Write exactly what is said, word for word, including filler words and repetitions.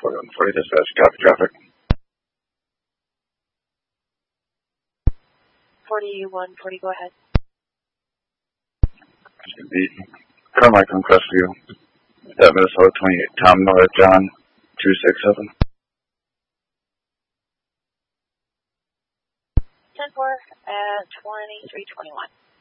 forty-one forty, dispatch, copy traffic. forty-one forty, go ahead. It's going to be Carmichael and Crestview. At Minnesota twenty-eight, Tom North, John, two six seven. ten four at twenty-three twenty-one.